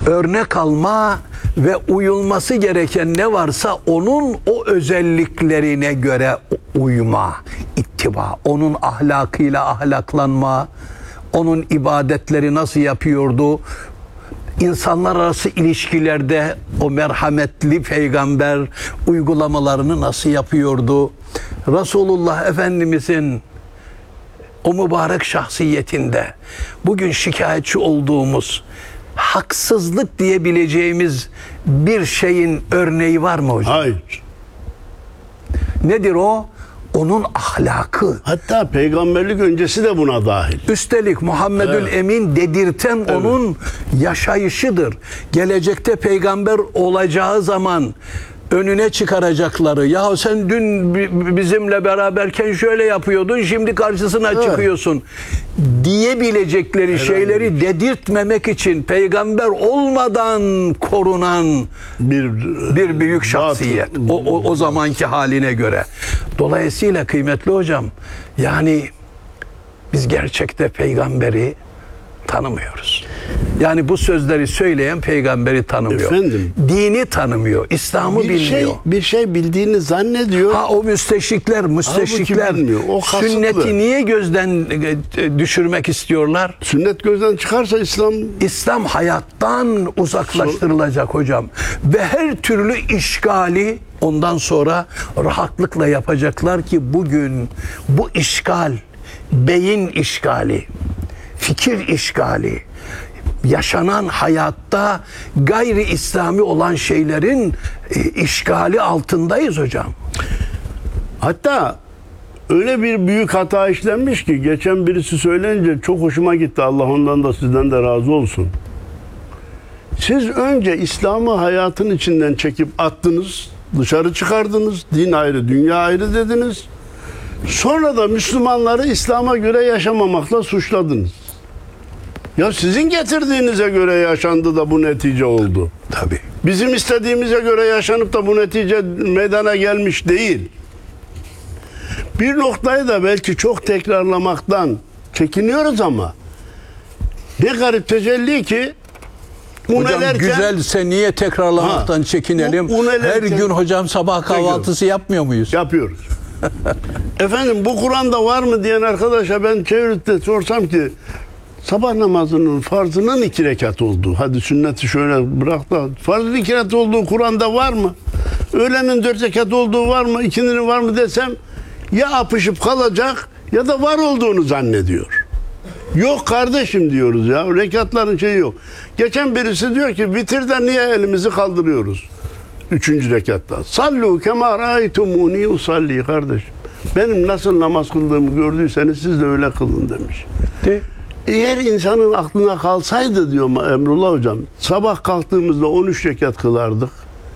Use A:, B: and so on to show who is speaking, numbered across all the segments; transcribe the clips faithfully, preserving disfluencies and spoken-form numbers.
A: örnek alma ve uyulması gereken ne varsa onun o özelliklerine göre uyma, ittiba, onun ahlakıyla ahlaklanma, onun ibadetleri nasıl yapıyordu, İnsanlar arası ilişkilerde o merhametli peygamber uygulamalarını nasıl yapıyordu? Resulullah Efendimizin o mübarek şahsiyetinde bugün şikayetçi olduğumuz haksızlık diyebileceğimiz bir şeyin örneği var mı hocam?
B: Hayır.
A: Nedir o? Onun ahlakı.
B: Hatta peygamberlik öncesi de buna dahil.
A: Üstelik Muhammedül
B: Evet.
A: Emin dedirten
B: Evet.
A: onun yaşayışıdır. Gelecekte peygamber olacağı zaman önüne çıkaracakları, ya sen dün bizimle beraberken şöyle yapıyordun, şimdi karşısına
B: Evet.
A: çıkıyorsun diyebilecekleri
B: Evet.
A: şeyleri dedirtmemek için peygamber olmadan korunan
B: Bir
A: bir büyük şahsiyet.
B: batıl-
A: O, o, o zamanki haline göre. Dolayısıyla kıymetli hocam, yani biz gerçekte peygamberi tanımıyoruz. Yani bu sözleri söyleyen peygamberi tanımıyor.
B: Efendim?
A: Dini tanımıyor. İslam'ı
B: bir
A: bilmiyor.
B: şey bir şey bildiğini zannediyor.
A: Ha o müsteşrikler, müsteşrikler
B: bilmiyor. O kasıtlı.
A: sünneti niye gözden e, düşürmek istiyorlar?
B: Sünnet gözden çıkarsa İslam
A: İslam hayattan uzaklaştırılacak hocam. Ve her türlü işgali ondan sonra rahatlıkla yapacaklar ki bugün bu işgal, beyin işgali, fikir işgali, yaşanan hayatta gayri İslami olan şeylerin e, işgali altındayız hocam.
B: hatta öyle bir büyük hata işlenmiş ki geçen birisi söyleyince çok hoşuma gitti. Allah ondan da sizden de razı olsun. Siz önce İslam'ı hayatın içinden çekip attınız, dışarı çıkardınız, din ayrı, dünya ayrı dediniz. Sonra da Müslümanları İslam'a göre yaşamamakla suçladınız. Ya sizin getirdiğinize göre yaşandı da bu netice oldu.
A: Tabii.
B: Bizim istediğimize göre yaşanıp da bu netice meydana gelmiş değil. Bir noktayı da belki çok tekrarlamaktan çekiniyoruz ama ne garip tecelli ki un
A: Hocam
B: elerken-
A: güzelse niye tekrarlamaktan
B: Ha,
A: çekinelim?
B: un- un
A: Her
B: elerken-
A: gün hocam sabah kahvaltısı yapmıyor muyuz?
B: yapıyoruz. Efendim bu Kur'an'da var mı diyen arkadaşa ben çevirip de sorsam ki sabah namazının farzının iki rekat olduğu, hadi sünneti şöyle bırak da farzın iki rekat olduğu Kur'an'da var mı? Öğlenin dört rekat olduğu var mı? İkindinin var mı desem ya apışıp kalacak ya da var olduğunu zannediyor. Yok kardeşim diyoruz ya. Rekatların şeyi yok. Geçen birisi diyor ki vitirden niye elimizi kaldırıyoruz? Üçüncü rekatta. Sallu kema ra'aytumuni usalli kardeşim. Benim nasıl namaz kıldığımı gördüyseniz siz de öyle kılın demiş.
A: De.
B: Eğer insanın aklına kalsaydı diyor Emrullah hocam, sabah kalktığımızda on üç rekat kılardık.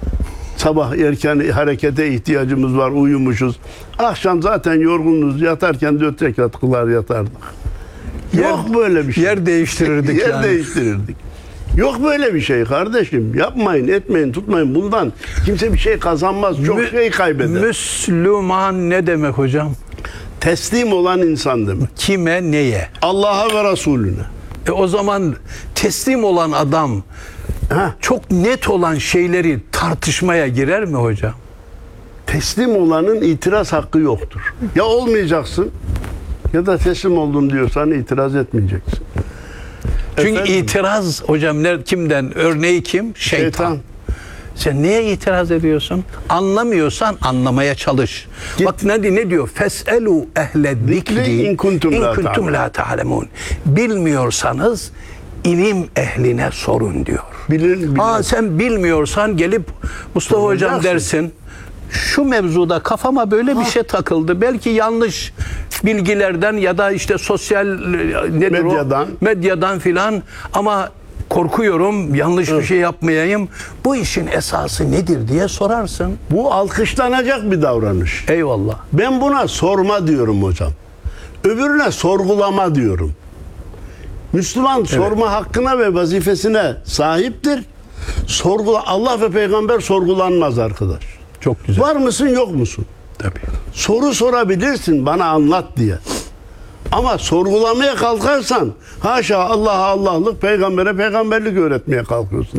B: Sabah erken harekete ihtiyacımız var, uyumuşuz. Akşam zaten yorgunuz, yatarken dört rekat kılar yatardık.
A: Yer-
B: Yok böyle bir şey.
A: yer değiştirirdik
B: yer
A: yani.
B: değiştirirdik. Yok böyle bir şey kardeşim. Yapmayın, etmeyin, tutmayın. Bundan kimse bir şey kazanmaz. Çok
A: Mü-
B: şey kaybeder.
A: Müslüman ne demek hocam?
B: Teslim olan insan demek.
A: Kime, neye?
B: Allah'a ve Resulüne.
A: E o zaman teslim olan adam
B: Heh.
A: çok net olan şeyleri tartışmaya girer mi hocam?
B: Teslim olanın itiraz hakkı yoktur. Ya olmayacaksın ya da teslim oldum diyorsan itiraz etmeyeceksin.
A: Çünkü
B: Efendim?
A: itiraz hocam ne, kimden? Örneği kim? Şeytan.
B: Şeytan.
A: Sen neye itiraz ediyorsun? Anlamıyorsan anlamaya çalış.
B: Git.
A: Bak ne, ne diyor? Feselu ehle zikri
B: in kuntum la ta'lemun.
A: la ta'lemun. Bilmiyorsanız ilim ehline sorun diyor.
B: Bilir, bilir.
A: Ha sen bilmiyorsan gelip Mustafa hocam
B: Soracaksın.
A: dersin. Şu mevzuda kafama böyle bir şey takıldı. Belki yanlış bilgilerden ya da işte sosyal nedir o?
B: Medyadan.
A: medyadan filan, ama korkuyorum yanlış bir şey yapmayayım. Bu işin esası nedir diye sorarsın.
B: Bu alkışlanacak bir davranış.
A: Eyvallah.
B: Ben buna sorma diyorum hocam. Öbürüne sorgulama diyorum. Müslüman sorma hakkına ve vazifesine sahiptir. Sorgula Allah ve peygamber sorgulanmaz arkadaş.
A: Çok güzel.
B: Var mısın yok musun?
A: Tabii.
B: Soru sorabilirsin bana anlat diye. Ama sorgulamaya kalkarsan haşa Allah'a Allah'lık, peygambere peygamberlik öğretmeye kalkıyorsun.